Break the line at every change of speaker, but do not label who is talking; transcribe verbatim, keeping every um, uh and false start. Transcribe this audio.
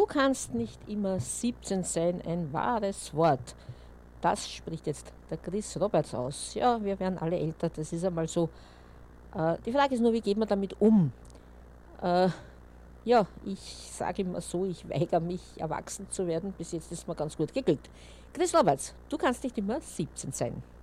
kannst nicht immer siebzehn sein, ein wahres Wort. Das spricht jetzt der Chris Roberts aus. Ja, wir werden alle älter, das ist einmal so. Äh, die Frage ist nur, wie geht man damit um? Äh, ja, ich sage immer so, ich weigere mich, erwachsen zu werden. Bis jetzt ist mir ganz gut geglückt. Chris Roberts, du kannst nicht immer siebzehn sein.